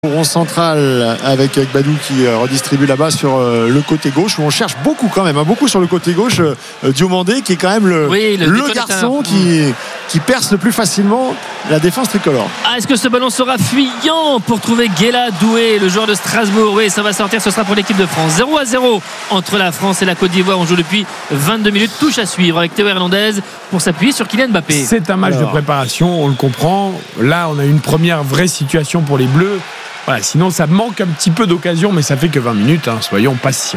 Rond central avec Badou qui redistribue là-bas sur le côté gauche où on cherche beaucoup quand même, beaucoup sur le côté gauche. Diomandé qui est quand même le garçon qui perce le plus facilement la défense tricolore. Est-ce que ce ballon sera fuyant pour trouver Guéla Doué, le joueur de Strasbourg? Oui, ça va sortir, ce sera pour l'équipe de France. 0-0 entre la France et la Côte d'Ivoire. On joue depuis 22 minutes, touche à suivre avec Théo Hernandez pour s'appuyer sur Kylian Mbappé. C'est un match de préparation, on le comprend. Là, on a une première vraie situation pour les Bleus. Voilà, sinon ça manque un petit peu d'occasion, mais ça fait que 20 minutes, soyons patients.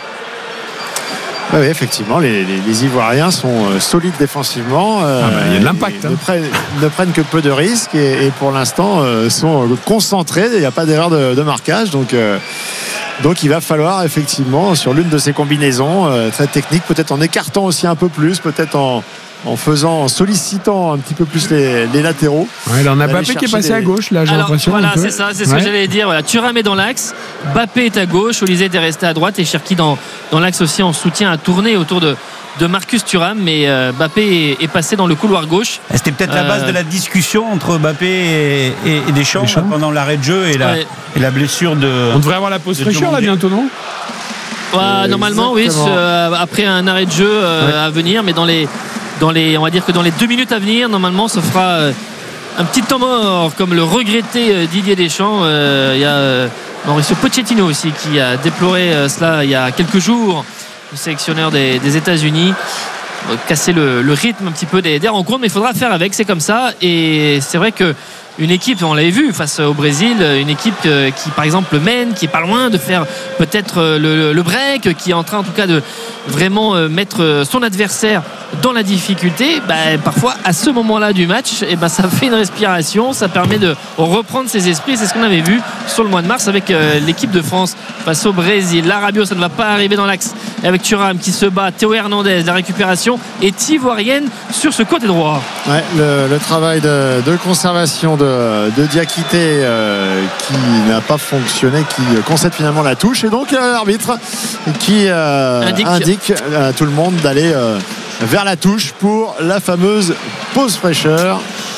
Oui, effectivement, les Ivoiriens sont solides défensivement. Il y a de l'impact. Ne prennent que peu de risques et pour l'instant sont concentrés. Il n'y a pas d'erreur de marquage. Donc il va falloir effectivement, sur l'une de ces combinaisons très techniques, peut-être en écartant aussi un peu plus, peut-être en sollicitant un petit peu plus les latéraux. Ouais, là on a Mbappé qui est passé à gauche, là j'ai l'impression. Voilà, c'est ça, c'est ce que j'allais dire. Voilà, Thuram est dans l'axe, Mbappé est à gauche, Olysée est resté à droite et Cherki dans l'axe aussi en soutien à tourner autour de Marcus Thuram, mais Mbappé est passé dans le couloir gauche. C'était peut-être la base de la discussion entre Mbappé et Deschamps pendant l'arrêt de jeu et la blessure de. On devrait avoir la pause fraîcheur là bientôt, non? Normalement, oui, après un arrêt de jeu à venir, mais on va dire que dans les 2 minutes à venir, normalement, ça fera un petit temps mort, comme le regretté Didier Deschamps. Il y a Mauricio Pochettino aussi qui a déploré cela il y a quelques jours, le sélectionneur des États-Unis. Casser le rythme un petit peu des rencontres, mais il faudra faire avec, c'est comme ça. Et c'est vrai que une équipe, on l'avait vu face au Brésil, une équipe qui par exemple mène, qui est pas loin de faire peut-être le break, qui est en train en tout cas de vraiment mettre son adversaire dans la difficulté. Parfois à ce moment-là du match, ça fait une respiration, ça permet de reprendre ses esprits. C'est ce qu'on avait vu sur le mois de mars avec l'équipe de France face au Brésil. La Rabiot, ça ne va pas arriver dans l'axe avec Thuram qui se bat, Théo Hernandez, la récupération est ivoirienne sur ce côté droit. Ouais, le travail de conservation de Diakité qui n'a pas fonctionné, qui concède finalement la touche, et donc l'arbitre qui indique à tout le monde d'aller vers la touche pour la fameuse pause fraîcheur.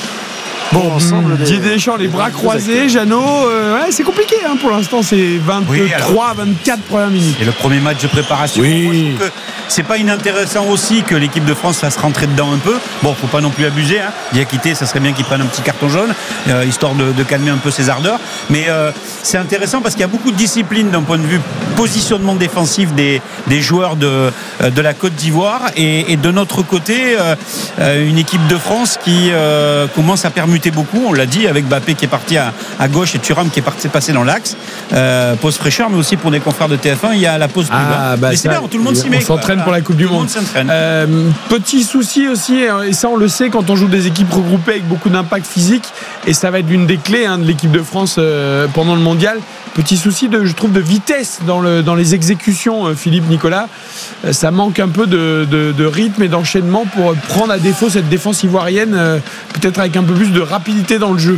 Didier Deschamps, les bras croisés, Jeannot, c'est compliqué pour l'instant, c'est 23-24 premières minutes. Et le premier match de préparation, moi, je trouve que c'est pas inintéressant aussi que l'équipe de France fasse rentrer dedans un peu. Bon, faut pas non plus abuser, Diakité, ça serait bien qu'il prenne un petit carton jaune, histoire de calmer un peu ses ardeurs. Mais c'est intéressant parce qu'il y a beaucoup de discipline d'un point de vue positionnement défensif des joueurs de la Côte d'Ivoire, et de notre côté, une équipe de France qui commence à permuter beaucoup, on l'a dit, avec Mbappé qui est parti à gauche et Thuram qui est passé dans l'axe. Pause fraîcheur, mais aussi pour des confrères de TF1, il y a la pause pub. Mais c'est bien, tout le monde s'y met. On s'entraîne pour la Coupe du Monde. Petit souci aussi, et ça on le sait quand on joue des équipes regroupées avec beaucoup d'impact physique, et ça va être une des clés de l'équipe de France pendant le mondial. Petit souci je trouve de vitesse dans les exécutions, Philippe, Nicolas. Ça manque un peu de rythme et d'enchaînement pour prendre à défaut cette défense ivoirienne, peut-être avec un peu plus de rapidité dans le jeu.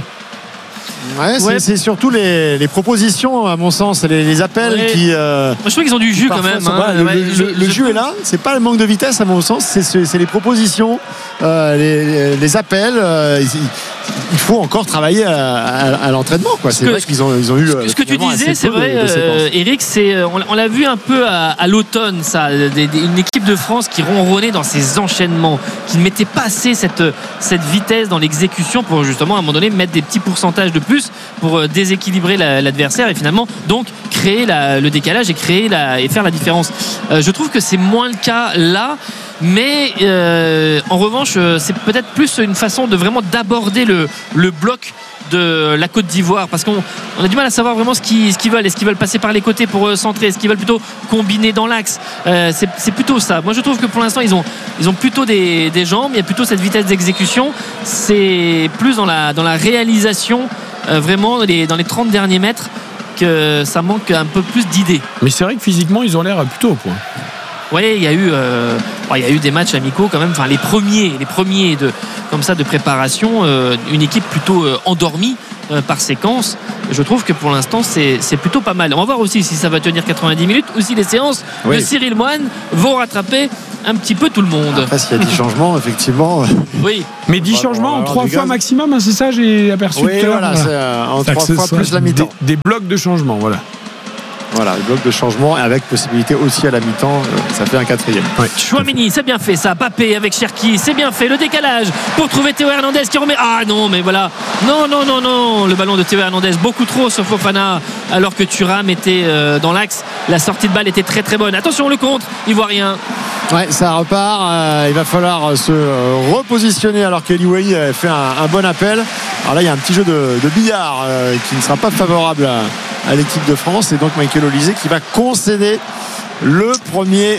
C'est surtout les propositions, à mon sens, les appels qui. Moi, je trouve qu'ils ont du jus quand même. Le jus est là. C'est pas le manque de vitesse, à mon sens. C'est les propositions, les appels. Il faut encore travailler à l'entraînement, quoi. C'est vrai qu'ils ont eu. Ce que tu disais, c'est vrai, Eric. On l'a vu un peu à l'automne, ça. Une équipe de France qui ronronnait dans ses enchaînements, qui ne mettait pas assez cette vitesse dans l'exécution pour justement à un moment donné mettre des petits pourcentages de plus pour déséquilibrer l'adversaire et finalement donc créer le décalage et faire la différence. Je trouve que c'est moins le cas là. Mais en revanche, c'est peut-être plus une façon de vraiment d'aborder le bloc de la Côte d'Ivoire, parce qu'on a du mal à savoir vraiment ce qu'ils veulent. Est-ce qu'ils veulent passer par les côtés pour centrer? Est-ce qu'ils veulent plutôt combiner dans l'axe? C'est plutôt ça. Moi, je trouve que pour l'instant, ils ont plutôt des jambes. Il y a plutôt cette vitesse d'exécution. C'est plus dans la réalisation, vraiment dans les 30 derniers mètres, que ça manque un peu plus d'idées. Mais c'est vrai que physiquement, ils ont l'air plutôt au point. Oui, il y a eu des matchs amicaux quand même. Enfin, les premiers comme ça de préparation, une équipe plutôt endormie par séquence. je trouve que pour l'instant c'est plutôt pas mal. On va voir aussi si ça va tenir 90 minutes ou si les séances de Cyril Moine vont rattraper un petit peu tout le monde. Après, s'il y a 10 changements, effectivement. Oui. Mais 10 changements en 3 fois maximum, hein, c'est ça, j'ai aperçu tout à l'heure. Voilà, c'est en 3 fois plus la mi-temps. Des blocs de changement, voilà. Voilà, le bloc de changement avec possibilité aussi à la mi-temps, ça fait un 4e. Ouais. Chouameni, c'est bien fait ça. Papé avec Cherki, c'est bien fait. Le décalage pour trouver Théo Hernandez qui remet. Ah non, mais voilà. Non. Le ballon de Théo Hernandez, beaucoup trop sur Fofana, alors que Thuram était dans l'axe. La sortie de balle était très très bonne. Attention, le contre, il voit rien. Ouais, ça repart. Il va falloir se repositionner alors qu'Eli Wahi a fait un bon appel. Alors là, il y a un petit jeu de billard qui ne sera pas favorable à l'équipe de France, et donc Michael Olise qui va concéder le premier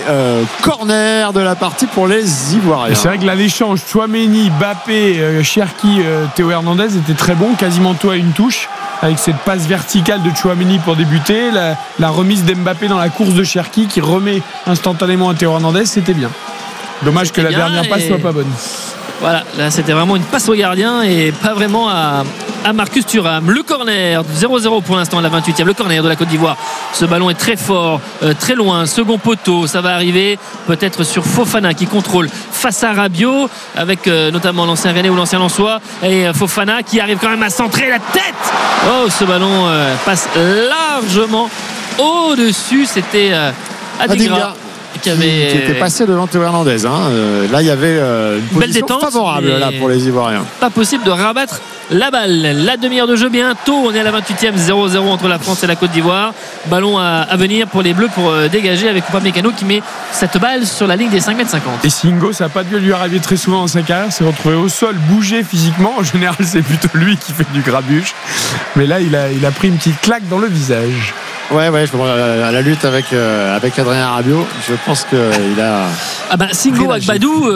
corner de la partie pour les Ivoiriens. C'est vrai que là l'échange Chouameni, Bappé, Cherki, Théo Hernandez était très bon, quasiment tout à une touche, avec cette passe verticale de Chouameni pour débuter, la remise d'Mbappé dans la course de Cherki qui remet instantanément à Théo Hernandez, c'était bien. Dommage que la dernière passe soit pas bonne. Voilà, là c'était vraiment une passe au gardien et pas vraiment à Marcus Thuram. Le corner, 0-0 pour l'instant à la 28e, le corner de la Côte d'Ivoire. Ce ballon est très fort, très loin, second poteau, ça va arriver peut-être sur Fofana qui contrôle face à Rabiot, avec notamment l'ancien Rennais ou l'ancien Lensois, et Fofana qui arrive quand même à centrer la tête. Oh, ce ballon passe largement au-dessus, c'était Adingra qui était passé devant Théo Hernandez. Là, il y avait une position détente, favorable là, pour les Ivoiriens. Pas possible de rabattre la balle. La demi-heure de jeu bientôt. On est à la 28e, 0-0 entre la France et la Côte d'Ivoire. Ballon à venir pour les Bleus pour dégager avec Upamecano qui met cette balle sur la ligne des 5,50 m. Et Singo, ça n'a pas dû lui arriver très souvent dans sa carrière. S'est retrouvé au sol, bougé physiquement. En général, c'est plutôt lui qui fait du grabuge. Mais là, il a pris une petite claque dans le visage. Ouais, je comprends la lutte avec Adrien Rabiot. Je pense qu'il a. Singo Agbadou,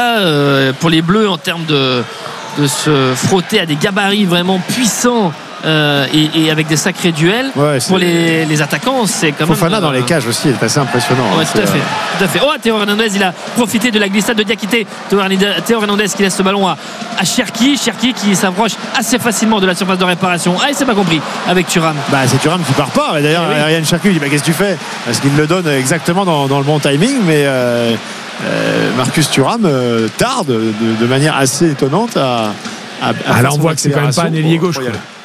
pour les Bleus, en termes de se frotter à des gabarits vraiment puissants. Et avec des sacrés duels pour les attaquants, c'est quand même. Fofana dans les cages aussi est assez impressionnant. Tout à fait. Oh, Théo Hernandez, il a profité de la glissade de Diakité. Théo Hernandez qui laisse ce ballon à Cherki qui s'approche assez facilement de la surface de réparation. Il s'est pas compris avec Thuram. C'est Thuram qui part pas. D'ailleurs, Ryan Cherki dit qu'est-ce que tu fais, parce qu'il le donne exactement dans le bon timing, mais Marcus Thuram tarde de manière assez étonnante à là on voit que c'est quand même pas un ailier gauche.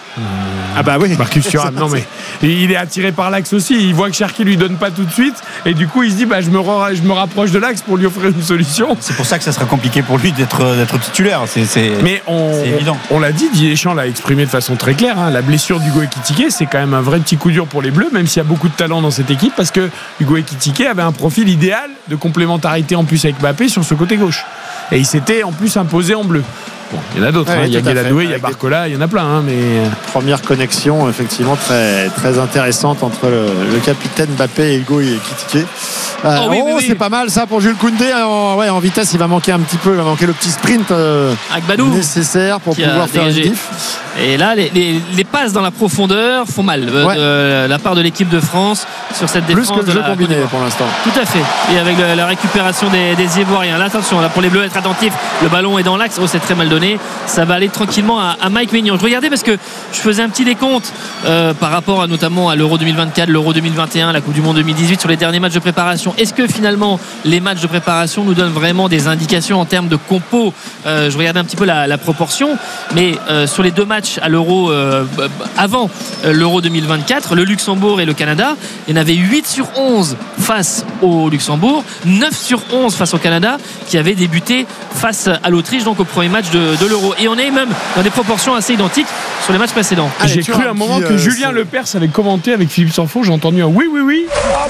Oui. Marcus Thuram, non mais il est attiré par l'axe aussi. Il voit que Cherki lui donne pas tout de suite et du coup il se dit je me rapproche de l'axe pour lui offrir une solution. C'est pour ça que ça sera compliqué pour lui d'être titulaire. C'est évident. On l'a dit, Didier Deschamps l'a exprimé de façon très claire. La blessure d'Hugo Ekitike, c'est quand même un vrai petit coup dur pour les Bleus, même s'il y a beaucoup de talent dans cette équipe, parce que Hugo Ekitike avait un profil idéal de complémentarité en plus avec Mbappé sur ce côté gauche. Et il s'était en plus imposé en bleu. Bon, il y en a d'autres, il y a Guéladoué, il y a Barcola, il y en a plein. Mais première connexion effectivement très, très intéressante entre le capitaine Mbappé et Hugo Ekitike. C'est pas mal ça pour Jules Koundé. En vitesse, il va manquer un petit peu, il va manquer le petit sprint nécessaire pour pouvoir faire une diff. Et là, les passes dans la profondeur font mal de la part de l'équipe de France sur cette défense. Plus que le jeu combiné pour l'instant. Tout à fait. Et avec la récupération des Ivoiriens. Là, attention, pour les Bleus, être attentifs. Le ballon est dans l'axe. C'est très mal donné. Ça va aller tranquillement à Mike Maignan. Je regardais parce que je faisais un petit décompte par rapport notamment à l'Euro 2024, l'Euro 2021, la Coupe du Monde 2018 sur les derniers matchs de préparation. Est-ce que finalement les matchs de préparation nous donnent vraiment des indications en termes de compo? Je regardais un petit peu la proportion, mais sur les deux matchs à l'Euro avant l'Euro 2024, le Luxembourg et le Canada, il y en avait 8 sur 11 face au Luxembourg, 9 sur 11 face au Canada, qui avait débuté face à l'Autriche, donc au premier match de l'Euro. Et on est même dans des proportions assez identiques sur les matchs précédents. J'ai cru à un moment que Julien Lepers avait commenté avec Philippe Sanfon. J'ai entendu un oui. Ah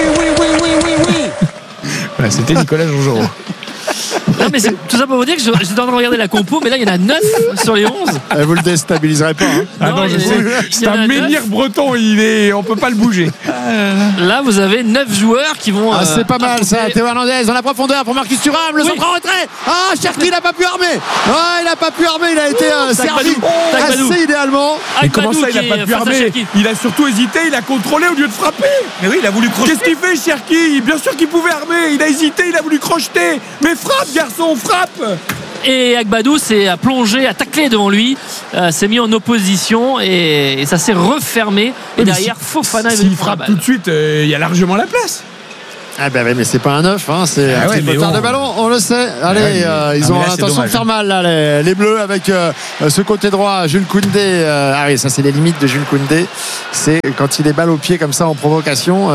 oui. Voilà, c'était Nicolas Jean-Jean. Non, mais c'est tout ça pour vous dire que j'étais en train de regarder la compo, mais là il y en a 9 sur les 11. Vous le déstabiliserez pas. Non, je sais. C'est un menhir breton, on peut pas le bouger. Là vous avez 9 joueurs qui vont. C'est pas mal ça. Théo Hernandez dans la profondeur pour Marcus Thuram. Le centre en retrait. Cherki il a pas pu armer. Il a pas pu armer. Il a été servi assez idéalement. Mais comment ça il a pas pu armer? Il a surtout hésité. Il a contrôlé au lieu de frapper. Mais oui, il a voulu crocheter. Qu'est-ce qu'il fait, Cherki? Bien sûr qu'il pouvait armer. Il a hésité. Il a voulu crocheter. Mais frappe, garçon, frappe! et Agbadou s'est plongé, a taclé devant lui, s'est mis en opposition et ça s'est refermé. Et derrière, Fofana est venu s'il frappe tout de suite, il y a largement la place. Ah ben oui, mais c'est pas un 9, hein, c'est un petit peu tard de ballon, on le sait. Allez, ils ont l'intention de faire mal là, les Bleus avec ce côté droit, Jules Koundé. Ah oui, ça c'est les limites de Jules Koundé. C'est quand il est balle au pied comme ça en provocation,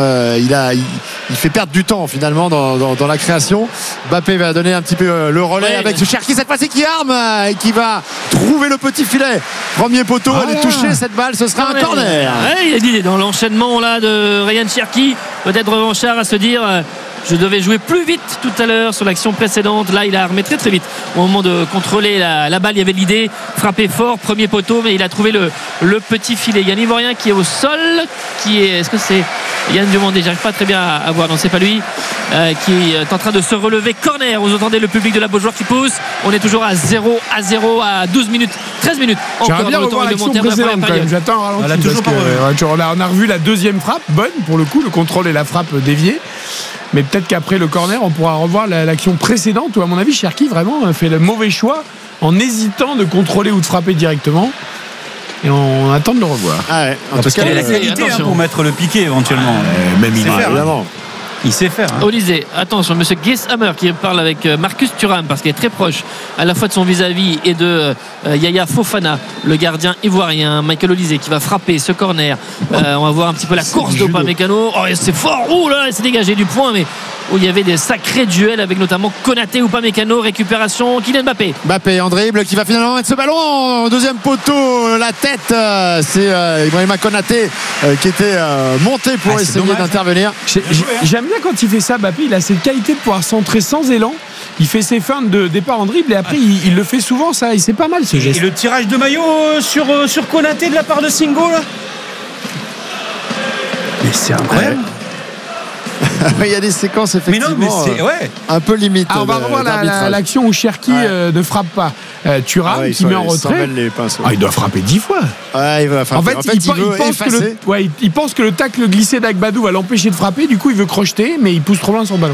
il fait perdre du temps finalement dans la création. Mbappé va donner un petit peu le relais avec Cherki cette fois-ci qui arme et qui va trouver le petit filet. Premier poteau, elle est touchée cette balle, ce sera un corner. Il a dit dans l'enchaînement là de Ryan Cherki, peut-être revanchard à se dire je devais jouer plus vite tout à l'heure sur l'action précédente. Là il a armé très très vite au moment de contrôler la balle. Il y avait l'idée, frapper fort, premier poteau, mais il a trouvé le petit filet. Il y a un Ivoirien qui est au sol, est-ce que c'est Yann Diomandé, j'arrive pas très bien à voir, non c'est pas lui, qui est en train de se relever. Corner, vous entendez le public de la Beaujoire qui pousse. On est toujours à 0-0 à 12 minutes 13 minutes encore bien dans le temps réglementaire de la première période. J'attends un ralenti on a revu la deuxième frappe, bonne pour le coup, le contrôle et la frappe déviée. Mais peut-être qu'après le corner, on pourra revoir l'action précédente où, à mon avis, Cherki vraiment a fait le mauvais choix en hésitant de contrôler ou de frapper directement. Et on attend de le revoir. Ah ouais, en tout cas, il a la qualité pour mettre le piqué éventuellement. Même il sait faire, évidemment. Il sait faire. Olysée, attention, monsieur Gueshammer qui parle avec Marcus Thuram parce qu'il est très proche à la fois de son vis-à-vis et de Yaya Fofana, le gardien ivoirien. Michael Olysée qui va frapper ce corner. On va voir un petit peu la course d'Upamecano. Oh, c'est fort, là, il s'est dégagé du point, mais où il y avait des sacrés duels avec notamment Konaté, Upamecano, récupération, Kylian Mbappé. Mbappé en dribble qui va finalement mettre ce ballon en deuxième poteau, la tête, c'est Ibrahima Konaté qui était monté pour essayer d'intervenir. J'aime bien quand il fait ça, Mbappé, il a cette qualité de pouvoir centrer sans élan. Il fait ses feintes de départ en dribble et après il le fait souvent, ça, et c'est pas mal ce geste. Et le tirage de maillot sur Konaté de la part de Singo là. Mais c'est incroyable. Il y a des séquences effectivement un peu limites. On va revoir l'action où Cherki ne frappe pas. Thuram qui met en retrait. Il doit frapper 10 fois. Il va frapper. En fait, il pense que le tacle glissé d'Agbadou va l'empêcher de frapper. Du coup, il veut crocheter, mais il pousse trop loin son ballon.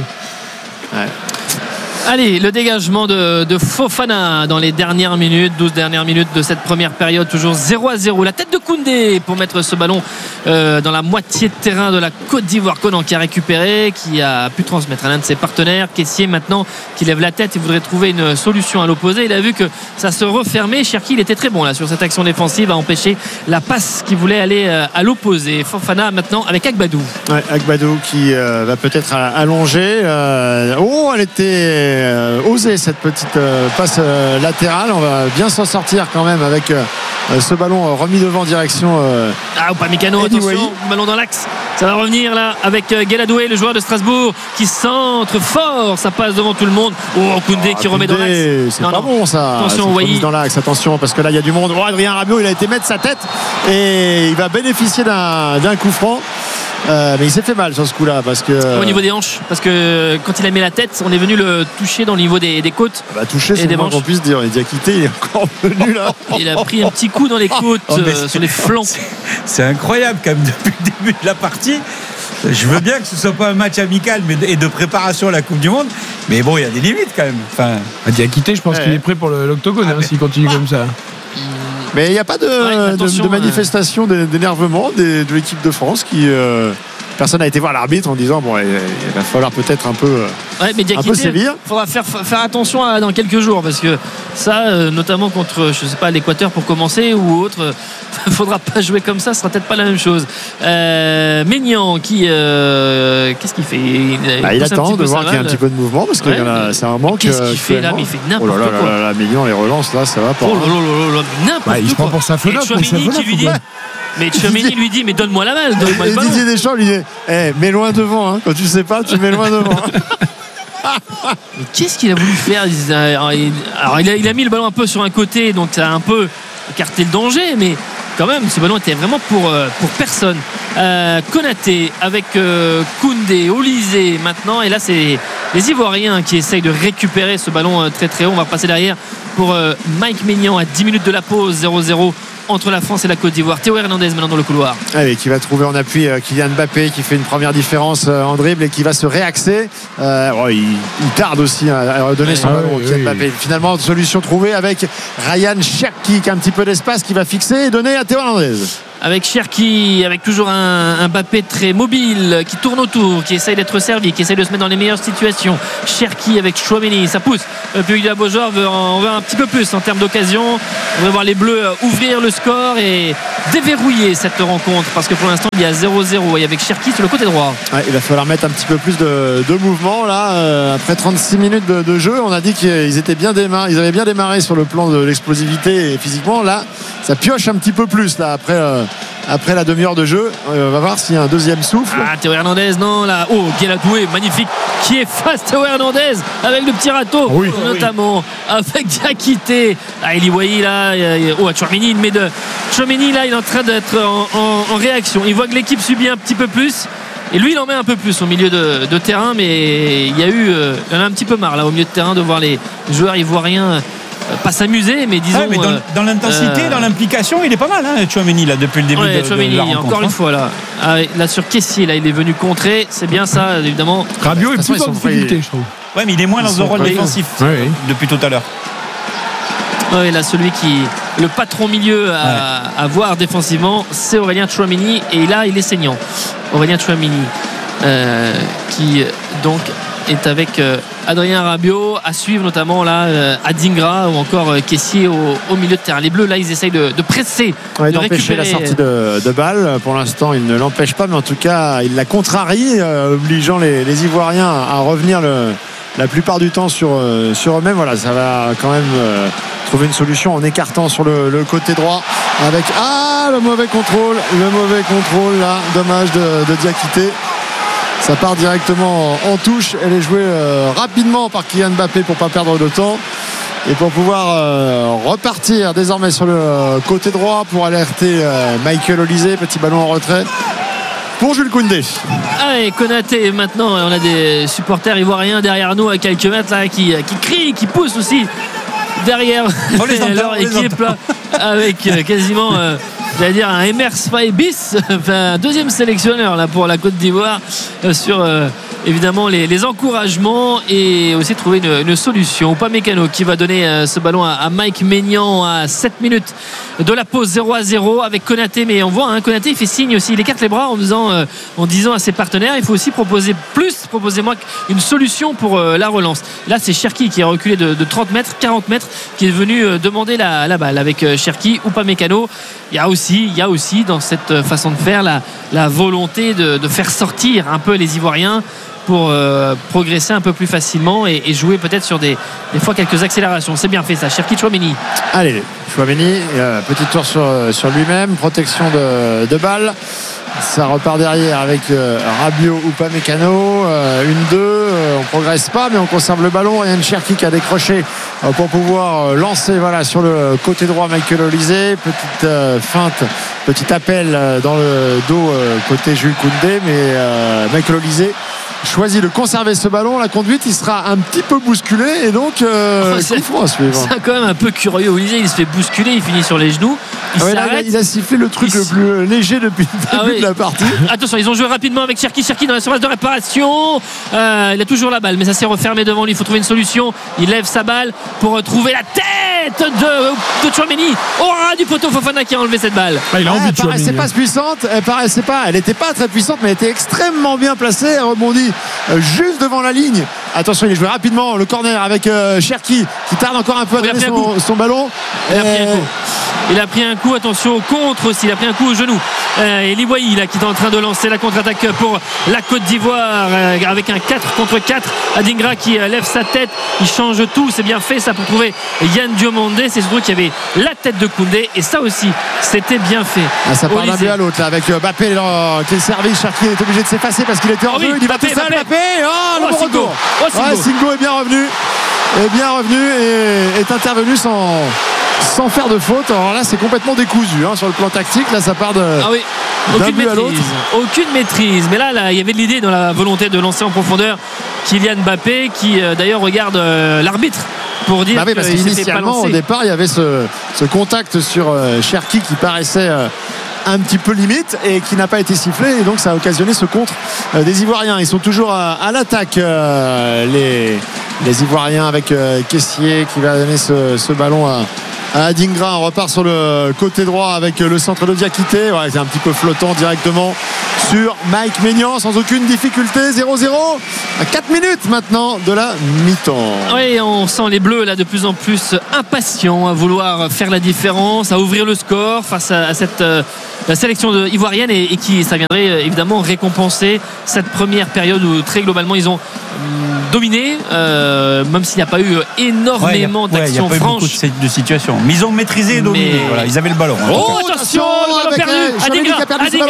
Allez, le dégagement de Fofana dans les dernières minutes, 12 dernières minutes de cette première période, toujours 0-0. La tête de Koundé pour mettre ce ballon dans la moitié de terrain de la Côte d'Ivoire. Conan qui a récupéré, qui a pu transmettre à l'un de ses partenaires. Caissier maintenant qui lève la tête, il voudrait trouver une solution à l'opposé. Il a vu que ça se refermait. Cherki, il était très bon là sur cette action défensive à empêcher la passe qui voulait aller à l'opposé. Fofana maintenant avec Agbadou. Agbadou qui va peut-être allonger. Elle était osée cette petite passe latérale. On va bien s'en sortir quand même avec ce ballon remis devant direction Upamecano, attention, ballon dans l'axe, ça va revenir là avec Gueladoué, le joueur de Strasbourg qui centre fort, ça passe devant tout le monde. Koundé qui remet dans l'axe, c'est pas bon ça, attention, dans l'axe, attention parce que là il y a du monde. Adrien Rabiot, il a été mettre sa tête et il va bénéficier d'un coup franc. Mais il s'est fait mal sur ce coup-là parce que au niveau des hanches, parce que quand il a mis la tête, on est venu le toucher dans le niveau des côtes. Toucher, c'est le moins qu'on puisse dire. Il a quitté, il est encore venu là. Il a pris un petit coup dans les côtes, sur les flancs. C'est incroyable quand même depuis le début de la partie. Je veux bien que ce soit pas un match amical et de préparation à la Coupe du Monde, mais bon, il y a des limites quand même. Diakité, je pense qu'il est prêt pour l'octogone s'il continue comme ça. Mais il n'y a pas de manifestation d'énervement de l'équipe de France qui personne n'a été voir l'arbitre en disant il va falloir peut-être un peu sévir. Il faudra faire attention dans quelques jours parce que ça, notamment contre l'Équateur pour commencer ou autre, il ne faudra pas jouer comme ça, ce sera peut-être pas la même chose. Maignan qui qu'est-ce qu'il fait il attend de voir qu'il y a un petit peu de mouvement parce que c'est un manque. Qu'est-ce qu'il fait là? Mais il fait n'importe quoi. Maignan les relance là, ça va pas. N'importe quoi. Il se prend pour sa fenêtre. Mais Tchouaméni lui dit mais donne-moi la balle, donne-moi le ballon. Didier Deschamps lui dit mets loin devant, hein. Quand tu sais pas, tu mets loin devant. Mais qu'est-ce qu'il a voulu faire? Alors il a mis le ballon un peu sur un côté, donc ça a un peu écarté le danger, mais quand même ce ballon était vraiment pour personne. Konaté avec Koundé, Olysée maintenant, et là c'est les Ivoiriens qui essayent de récupérer ce ballon très très haut. On va passer derrière pour Mike Maignan à 10 minutes de la pause, 0-0 entre la France et la Côte d'Ivoire. Théo Hernandez maintenant dans le couloir. Allez, qui va trouver en appui Kylian Mbappé qui fait une première différence en dribble et qui va se réaxer. Il tarde aussi à redonner son ballon au Kylian Mbappé. Finalement, solution trouvée avec Ryan Cherki qui a un petit peu d'espace, qui va fixer et donner à Théo Hernandez. Avec Cherki, avec toujours un Mbappé très mobile, qui tourne autour, qui essaye d'être servi, qui essaye de se mettre dans les meilleures situations. Cherki avec Chouameni, ça pousse. Puis Hugo Beaujord on veut un petit peu plus en termes d'occasion. On va voir les Bleus ouvrir le score et déverrouiller cette rencontre, parce que pour l'instant il y a 0-0 et avec Cherki sur le côté droit. Il va falloir mettre un petit peu plus de mouvement là. Après 36 minutes de jeu, on a dit qu'ils étaient bien démarrés, ils avaient bien démarré sur le plan de l'explosivité et physiquement. Là, ça pioche un petit peu plus là après la demi-heure de jeu. On va voir s'il y a un deuxième souffle. Théo Hernandez, non là. Guéladoué, magnifique, qui efface Théo Hernandez avec le petit râteau, notamment avec Diakité. Eli Wahi là. Chouameni, mais Chouameni là, il est en train d'être en réaction. Il voit que l'équipe subit un petit peu plus. Et lui, il en met un peu plus au milieu de terrain, mais il en a un petit peu marre là au milieu de terrain de voir les joueurs ivoiriens pas s'amuser, mais disons. Mais dans l'intensité, dans l'implication, il est pas mal, Chouameni là depuis le début de la rencontre. Encore une fois là, là sur Kessié là, il est venu contrer. C'est bien ça, évidemment. Rabiot est plus en difficulté, je trouve. Ouais, mais il est moins dans un rôle défensif depuis tout à l'heure. Oui, là, celui qui le patron milieu à voir défensivement, c'est Aurélien Chouameni, et là, il est saignant. Aurélien Chouameni, qui donc est avec Adrien Rabiot, à suivre notamment là Adingra ou encore Kessié au milieu de terrain. Les Bleus là, ils essayent de presser, de d'empêcher la sortie de balle. Pour l'instant, il ne l'empêche pas, mais en tout cas, il la contrarie, obligeant les Ivoiriens à revenir la plupart du temps sur eux-mêmes. Voilà, ça va quand même trouver une solution en écartant sur le côté droit avec le mauvais contrôle là, dommage de Diakité. Ça part directement en touche. Elle est jouée rapidement par Kylian Mbappé pour ne pas perdre de temps et pour pouvoir repartir désormais sur le côté droit pour alerter Michael Olise. Petit ballon en retrait pour Jules Koundé. Et Konaté maintenant, on a des supporters ivoiriens derrière nous à quelques mètres là, qui crient, qui poussent aussi derrière leur équipe là, avec quasiment j'allais dire un Emers Faye bis, un deuxième sélectionneur là pour la Côte d'Ivoire, sur évidemment les encouragements et aussi trouver une solution. Upamecano qui va donner ce ballon à Mike Maignan à 7 minutes de la pause, 0-0 avec Konaté. Mais on voit Konaté, il fait signe aussi, il écarte les bras en disant à ses partenaires, il faut aussi proposez-moi une solution pour la relance. Là c'est Cherki qui est reculé de 30 mètres, 40 mètres, qui est venu demander la balle avec Cherki. Upamecano, il y a aussi dans cette façon de faire la volonté de faire sortir un peu les Ivoiriens pour progresser un peu plus facilement et jouer peut-être sur des fois quelques accélérations. C'est bien fait ça. Cherki Chouameni. Allez, Chouameni, petit tour sur lui-même, protection de balle. Ça repart derrière avec Rabiot ou Upamecano. 1-2, on progresse pas, mais on conserve le ballon. Ryan Cherki qui a décroché pour pouvoir lancer sur le côté droit Michael Olise. Petite feinte, petit appel dans le dos côté Jules Koundé, mais Michael Olise choisit de conserver ce ballon. La conduite, il sera un petit peu bousculé et donc c'est quand même un peu curieux. Olise, il se fait bousculer, il finit sur les genoux, il a sifflé le truc le plus léger depuis le début de la partie. Attention, ils ont joué rapidement avec Cherki dans la surface de réparation. Il a toujours la balle, mais ça s'est refermé devant lui. Il faut trouver une solution. Il lève sa balle pour trouver la tête de Chouameni au ras du poteau. Fofana qui a enlevé cette balle. Il a envie de Chouameni. Elle n'était pas puissante, elle n'était pas très puissante, mais elle était extrêmement bien placée. Elle rebondit juste devant la ligne. Attention, il est joué rapidement le corner avec Cherki qui tarde encore un peu à donner son ballon. Il a pris un coup, attention au contre aussi, il a pris un coup au genou. Eli Wahi là qui est en train de lancer la contre-attaque pour la Côte d'Ivoire avec un 4 contre 4. Adingra qui lève sa tête, il change tout, c'est bien fait ça pour trouver Yann Diomandé. C'est surtout qu'il y avait la tête de Koundé et ça aussi c'était bien fait. Ça part d'un but à l'autre là, avec Mbappé qui est servi. Cherki est obligé de s'effacer parce qu'il était hors jeu. Il va tout seul, Mbappé. Le bon retour. Singo est bien revenu et est intervenu sans faire de faute. Alors là c'est complètement décousu sur le plan tactique. Là ça part d'un but à l'autre. Aucune maîtrise. Mais là il y avait de l'idée dans la volonté de lancer en profondeur Kylian Mbappé qui d'ailleurs regarde l'arbitre pour dire parce qu'initialement au départ il y avait ce contact sur Cherki qui paraissait un petit peu limite et qui n'a pas été sifflé, et donc ça a occasionné ce contre des Ivoiriens. Ils sont toujours à l'attaque, les Ivoiriens, avec Kessié qui va donner ce ballon à Adingra. On repart sur le côté droit avec le centre de Diakité. C'est un petit peu flottant directement sur Mike Maignan sans aucune difficulté. 0-0 à 4 minutes maintenant de la mi-temps. Oui, on sent les Bleus là de plus en plus impatients à vouloir faire la différence, à ouvrir le score face à cette la sélection ivoirienne, et qui ça viendrait évidemment récompenser cette première période où très globalement ils ont dominé, même s'il n'y a pas eu énormément d'actions franches. Il n'y a pas eu beaucoup de situations, mais ils ont maîtrisé et dominé. Voilà, ils avaient le ballon. Oh, attention, le ballon perdu. Adingra.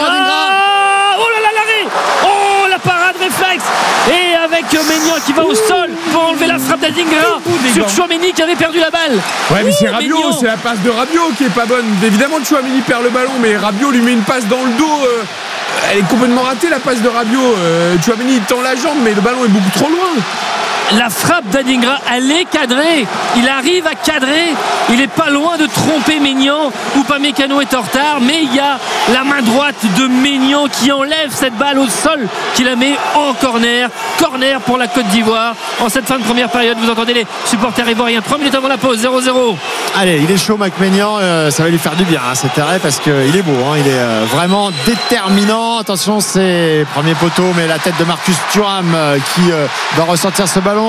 Oh là là, l'arrêt. Oh, la parade réflexe. Et avec Maignan qui va au sol pour enlever la frappe d'Adingra sur Tchouaméni qui avait perdu la balle. Ouais, mais c'est Rabiot, c'est la passe de Rabiot qui est pas bonne. Évidemment, Tchouaméni perd le ballon, mais Rabiot lui met une passe dans le dos. Elle est complètement ratée, la passe de Rabiot. Tchouaméni tend la jambe, mais le ballon est beaucoup trop loin. La frappe d'Adingra, elle est cadrée. Il arrive à cadrer. Il n'est pas loin de tromper Maignan. Upamecano est en retard, mais il y a la main droite de Maignan qui enlève cette balle au sol, qui la met en corner. Corner pour la Côte d'Ivoire. En cette fin de première période, vous entendez les supporters ivoiriens. 3 minutes avant la pause, 0-0. Allez, il est chaud, Mike Maignan. Ça va lui faire du bien, cet arrêt, parce qu'il est beau. Il est vraiment déterminant. Attention, c'est premier poteau, mais la tête de Marcus Thuram qui va ressortir ce ballon.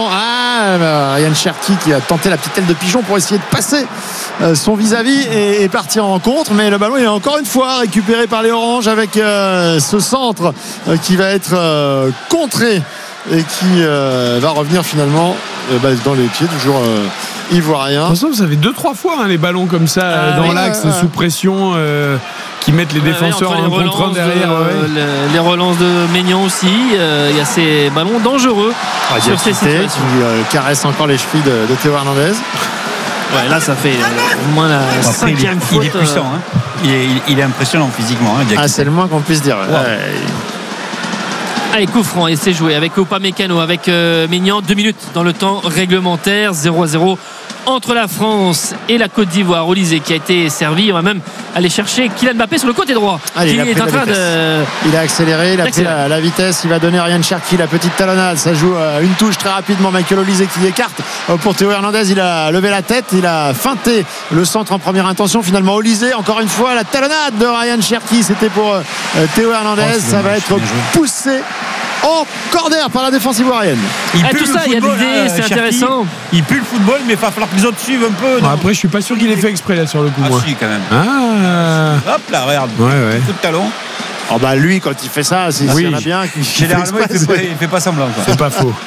Ryan Cherki qui a tenté la petite aile de pigeon pour essayer de passer son vis-à-vis et partir en contre, mais le ballon est encore une fois récupéré par les Oranges avec ce centre qui va être contré et qui va revenir finalement dans les pieds toujours ivoiriens. De toute façon, ça fait 2-3 fois les ballons comme ça dans l'axe sous pression qui mettent les défenseurs en contre derrière. Les relances de Maignan aussi. Il y a ces ballons dangereux sur ces situations. Qui caresse encore les chevilles de Théo Hernandez. Ouais, là ça fait au moins la 5e faute. Il est puissant, il est impressionnant physiquement. C'est le moins qu'on puisse dire. Wow. Allez, coup franc, et c'est joué avec Upamecano, avec Maignan. 2 minutes dans le temps réglementaire. 0-0 entre la France et la Côte d'Ivoire. Olysée qui a été servi. On va même aller chercher Kylian Mbappé sur le côté droit. Il a accéléré, il a pris la vitesse. Il va donner à Ryan Cherki la petite talonnade. Ça joue une touche très rapidement. Michael Olysée qui écarte pour Théo Hernandez. Il a levé la tête, il a feinté le centre en première intention. Finalement, Olysée, encore une fois, la talonnade de Ryan Cherki. C'était pour Théo Hernandez. Ça va être poussé en corner par la défense ivoirienne. Tout ça, il y a l'idée, c'est intéressant. Il pue le football, mais il va falloir que les autres suivent un peu. Après, je suis pas sûr qu'il ait fait exprès là sur le coup. Si, quand même. Hop là, regarde. Coup de talon. Lui, quand il fait ça, il y en a bien. Généralement, il fait pas semblant. C'est pas faux.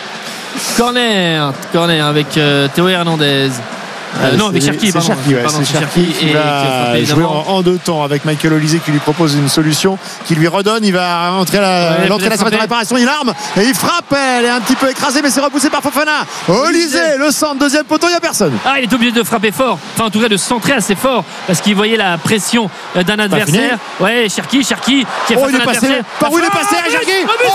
Corner avec Théo Hernandez. Avec Cherki. C'est Cherki qui va jouer en 2 temps avec Michael Olysée qui lui propose une solution, qui lui redonne. Il va rentrer l'entrée de la surface de réparation. Il arme et il frappe. Elle est un petit peu écrasée, mais c'est repoussé par Fofana. Olysée, le centre, deuxième poteau, il n'y a personne. Il est obligé de frapper fort. Enfin, en tout cas, de centrer assez fort parce qu'il voyait la pression d'un adversaire. Cherki qui a fait un adversaire. Par où il est passé, Cherki?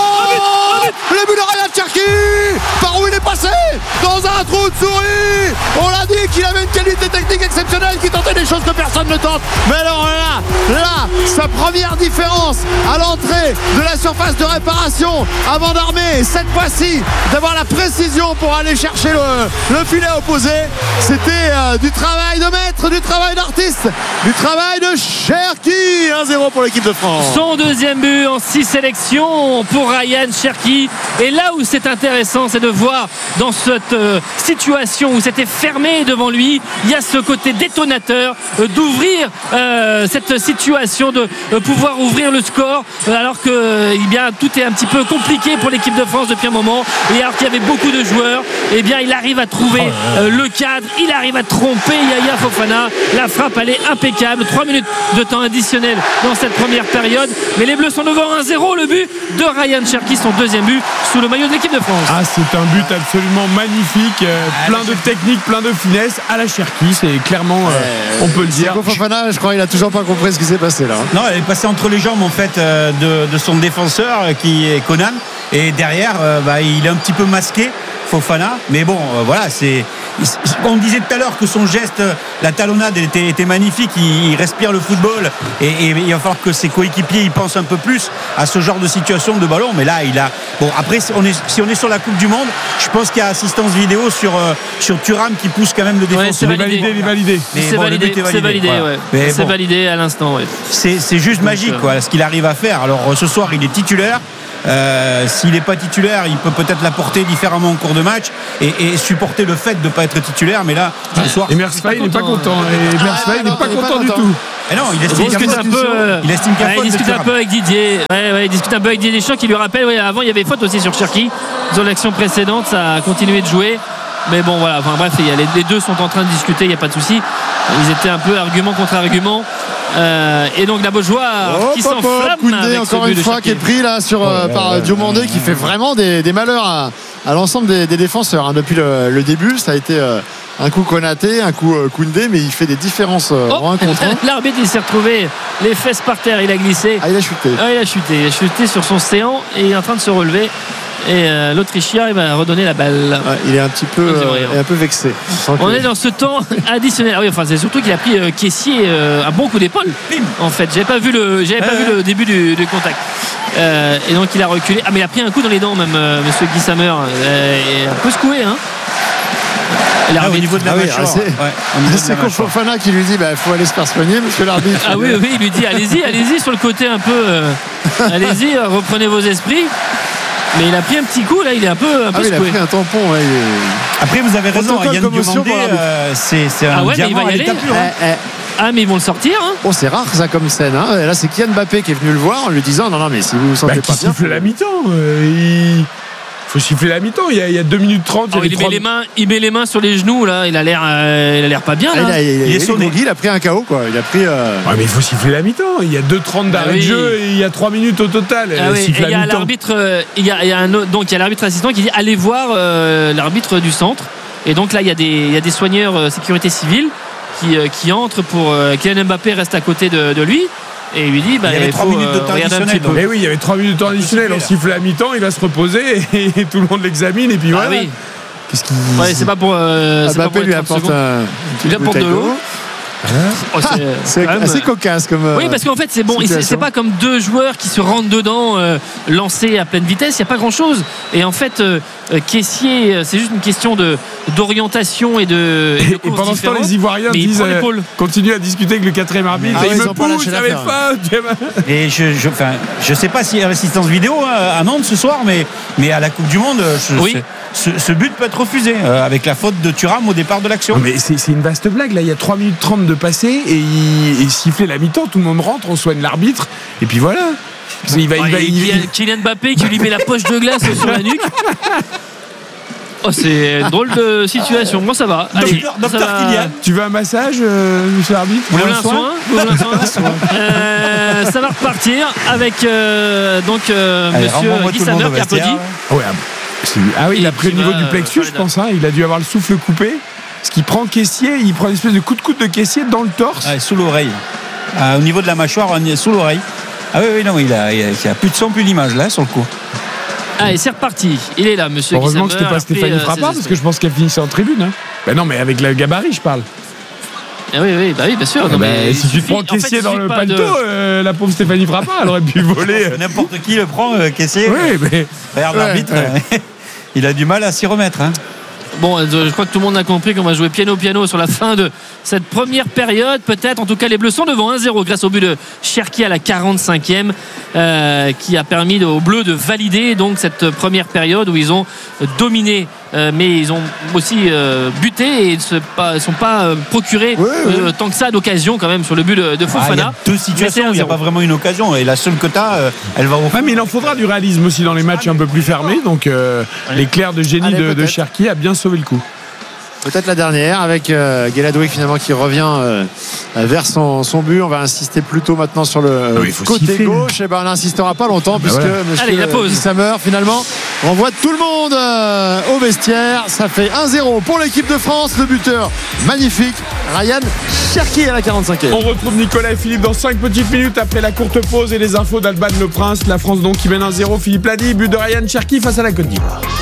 Le but de Ryan Cherki. Par où il est passé? Dans un trou de souris. On l'a dit qu'il avait une qualité technique exceptionnelle, qui tentait des choses que personne ne tente. Mais alors là, sa première différence à l'entrée de la surface de réparation avant d'armer, cette fois-ci, d'avoir la précision pour aller chercher le filet opposé. C'était du travail de maître, du travail d'artiste, du travail de Cherki. 1-0 pour l'équipe de France. Son 2e but en 6 sélections pour Ryan Cherki. Et là où c'est intéressant, c'est de voir dans cette situation où c'était fermé devant lui, il y a ce côté détonateur d'ouvrir cette situation, de pouvoir ouvrir le score, alors que tout est un petit peu compliqué pour l'équipe de France depuis un moment, et alors qu'il y avait beaucoup de joueurs, il arrive à trouver le cadre, il arrive à tromper Yaya Fofana. La frappe, elle est impeccable. 3 minutes de temps additionnel dans cette première période, mais les Bleus sont devant 1-0. Le but de Ryan Cherki, son 2e but sous le maillot de l'équipe de France. C'est un but absolument magnifique, plein de technique, plein de finesse à la Cherki. C'est clairement, on peut le dire. Fofana, je crois, il a toujours pas compris ce qui s'est passé là. Non, elle est passée entre les jambes en fait de son défenseur qui est Conan, et derrière il est un petit peu masqué, Fofana, mais bon, voilà, c'est On disait tout à l'heure que son geste, la talonnade était magnifique, il respire le football et il va falloir que ses coéquipiers y pensent un peu plus à ce genre de situation de ballon. Mais là, après, si on est sur la Coupe du Monde, je pense qu'il y a assistance vidéo sur Thuram qui pousse quand même le défenseur. Il est validé. C'est validé, ouais. C'est validé à l'instant, ouais. C'est juste magique, quoi, ce qu'il arrive à faire. Alors ce soir, il est titulaire. S'il n'est pas titulaire, il peut peut-être l'apporter différemment en cours de match et supporter le fait de ne pas être titulaire. Mais là, ce soir, et Mersfay n'est pas content. Il n'est pas content du tout. Et non, il estime qu'il discute un peu avec Didier. Il discute un peu avec Didier Deschamps qui lui rappelle. Avant, il y avait faute aussi sur Cherki. Dans l'action précédente, ça a continué de jouer. Mais bon, voilà. Enfin, bref, les deux sont en train de discuter. Il n'y a pas de souci. Ils étaient un peu argument contre argument. Et donc la Beaujoire qui s'enflamme Koundé encore une fois qui est pris là par Diomandé qui fait vraiment des malheurs à l'ensemble des défenseurs depuis le début. Ça a été un coup Konaté, un coup Koundé, mais il fait des différences en un contre un. L'arbitre il s'est retrouvé les fesses par terre, il a glissé. Il a chuté sur son séant et il est en train de se relever. Et l'Autrichien il va redonner la balle. Il est un petit peu vexé. On est dans ce temps additionnel. C'est surtout qu'il a pris Kessié un bon coup d'épaule. En fait, j'avais pas vu le début du contact. Et donc il a reculé. Mais il a pris un coup dans les dents même, Monsieur Guy Sammer. Et un peu secoué. Au niveau de la mâchoire. C'est Fofana qui lui dit il faut aller se faire soigner, monsieur l'arbitre. Oui, il lui dit allez-y sur le côté un peu. Allez-y, reprenez vos esprits. Mais il a pris un petit coup, là, il est un peu secoué. Il a pris un tampon. Après, vous avez raison, Yann Diomandé, c'est un diamant à l'état pur. Mais ils vont le sortir. C'est rare ça comme scène. Et là, c'est Kylian Mbappé qui est venu le voir en lui disant non, mais si vous vous sentez pas bien. Il siffle la mi-temps. Faut siffler la mi-temps. Il y a 2 minutes 30. Il met les mains sur les genoux là. Il a l'air pas bien. Là. Il est sonné. Il a pris un KO quoi. Il a pris. Mais il faut siffler la mi-temps. Il y a 2:30 d'arrêt de jeu et il y a 3 minutes au total. Il y a l'arbitre. Il y a l'arbitre assistant qui dit allez voir l'arbitre du centre. Et donc là il y a des soigneurs sécurité civile qui entrent pour Kylian Mbappé reste à côté de lui. Et il lui dit il y avait 3 minutes de temps additionnel. Mais oui, il y avait 3 minutes de temps additionnel. On siffle la mi-temps, il va se reposer et tout le monde l'examine et puis voilà. Oui. Qu'est-ce qu'il... c'est pas pour. Mbappé lui apporte de l'eau. C'est assez cocasse comme. Oui, parce qu'en fait, c'est bon. C'est pas comme deux joueurs qui se rentrent dedans, lancés à pleine vitesse. Il n'y a pas grand-chose. Et en fait, Kessié, c'est juste une question d'orientation et de. Et pendant ce temps, les Ivoiriens disent continuent à discuter avec le 4e arbitre. Il me pousse, j'avais faim. Et je sais pas s'il y a l'assistance vidéo à Nantes ce soir, mais à la Coupe du Monde, ce but peut être refusé avec la faute de Thuram au départ de l'action. Mais c'est une vaste blague là. Il y a 3 minutes 30 de passé et il sifflait la mi-temps. Tout le monde rentre, on soigne l'arbitre et puis voilà. Il y a Kylian Mbappé qui lui met la poche de glace sur la nuque. C'est une drôle de situation. Moi ça va. Docteur Kylian. Tu veux un massage, monsieur l'arbitre? Vous voulez un soin? Ça va repartir avec monsieur Guy Sammer qui applaudit. Il a pris le niveau du plexus, je pense. Il a dû avoir le souffle coupé. Ce qui prend Kessié, il prend une espèce de coup de coude de Kessié dans le torse. Sous l'oreille. Au niveau de la mâchoire, sous l'oreille. Non, il a plus de son, plus d'image là sur le coup. Et c'est reparti. Il est là, monsieur. Heureusement que c'était pas Stéphanie Frappard parce que je pense qu'elle finissait en tribune. Non, mais avec le gabarit, je parle. Oui, bien sûr. Si tu prends Kessié dans le paletot, la pauvre Stéphanie Frappard, elle aurait pu voler. N'importe qui le prend, Kessié. Oui, mais. Regarde l'arbitre. Il a du mal à s'y remettre. Bon, je crois que tout le monde a compris qu'on va jouer piano sur la fin de cette première période. Peut-être, en tout cas, les Bleus sont devant 1-0 grâce au but de Cherki à la 45e qui a permis aux Bleus de valider donc cette première période où ils ont dominé. Mais ils ont aussi buté et ils ne sont pas procurés tant que ça d'occasion quand même sur le but de Fofana. Il y a 2 situations, il n'y a pas vraiment une occasion et la seule que tu as, elle va au fond. Mais il en faudra du réalisme aussi dans les matchs un peu plus fermés. Donc l'éclair de génie de Cherki a bien sauvé le coup. Peut-être la dernière avec Gueladoui finalement qui revient vers son but. On va insister plutôt maintenant sur le côté gauche. Et on n'insistera pas longtemps puisque monsieur Guy Sammer finalement renvoie tout le monde au vestiaire. Ça fait 1-0 pour l'équipe de France. Le buteur magnifique, Ryan Cherki à la 45e. On retrouve Nicolas et Philippe dans 5 petites minutes après la courte pause et les infos d'Alban Le Prince. La France donc qui mène 1-0. Philippe l'a dit, but de Ryan Cherki face à la Côte d'Ivoire.